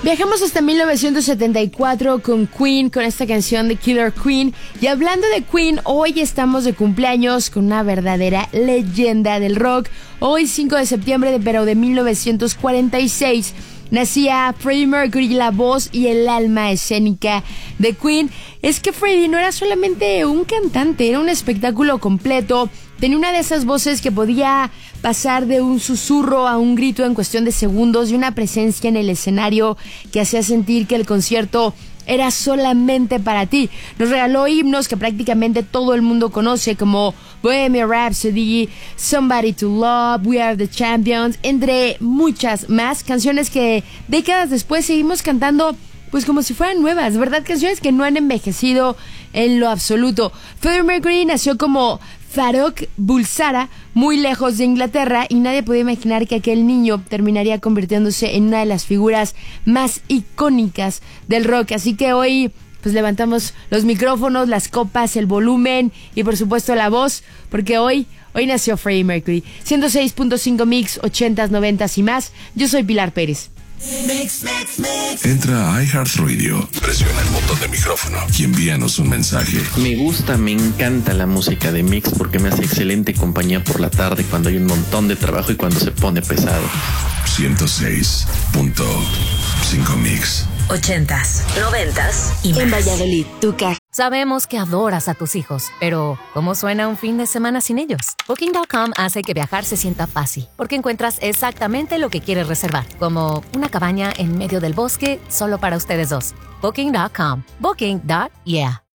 Viajamos hasta 1974 con Queen, con esta canción de Killer Queen. Y hablando de Queen, hoy estamos de cumpleaños con una verdadera leyenda del rock. Hoy, 5 de septiembre, pero de 1946, nacía Freddie Mercury, la voz y el alma escénica de Queen. Es que Freddie no era solamente un cantante, era un espectáculo completo. Tenía una de esas voces que podía pasar de un susurro a un grito en cuestión de segundos, y una presencia en el escenario que hacía sentir que el concierto era solamente para ti. Nos regaló himnos que prácticamente todo el mundo conoce, como Bohemian Rhapsody, Somebody to Love, We Are the Champions, entre muchas más canciones que décadas después seguimos cantando pues como si fueran nuevas, ¿verdad? Canciones que no han envejecido en lo absoluto. Freddie Mercury nació como Farrokh Bulsara, muy lejos de Inglaterra, y nadie podía imaginar que aquel niño terminaría convirtiéndose en una de las figuras más icónicas del rock. Así que hoy pues levantamos los micrófonos, las copas, el volumen y por supuesto la voz, porque hoy nació Freddie Mercury. 106.5 Mix, 80s, 90s y más. Yo soy Pilar Pérez. Entra a iHeartRadio, presiona el botón de micrófono y envíanos un mensaje. Me encanta la música de Mix porque me hace excelente compañía por la tarde cuando hay un montón de trabajo y cuando se pone pesado. 106.5 Mix. 80s, 90s y más. En Valladolid, Tuca. Sabemos que adoras a tus hijos, pero ¿cómo suena un fin de semana sin ellos? Booking.com hace que viajar se sienta fácil, porque encuentras exactamente lo que quieres reservar, como una cabaña en medio del bosque solo para ustedes dos. Booking.com. Booking.yeah.